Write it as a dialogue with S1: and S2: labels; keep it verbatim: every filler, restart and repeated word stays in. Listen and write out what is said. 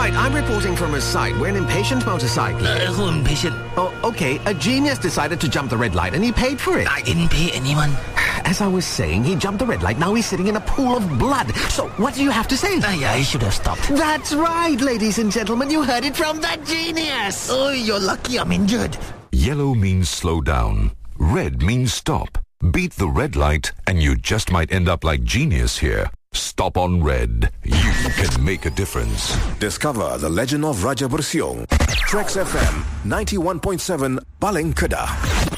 S1: Right, I'm reporting from a site. We're an impatient motorcyclist.
S2: Uh, who impatient?
S1: Oh, okay. A genius decided to jump the red light and he paid for it.
S2: I didn't pay anyone.
S1: As I was saying, he jumped the red light. Now he's sitting in a pool of blood. So what do you have to say?
S2: Uh, yeah, I should have stopped.
S1: That's right, ladies and gentlemen. You heard it from the genius.
S2: Oh, you're lucky I'm injured.
S3: Yellow means slow down. Red means stop. Beat the red light and you just might end up like genius here. Stop on red. You can make a difference.
S4: Discover the legend of Raja Bersiong. Trax F M ninety-one point seven Paling Kedah.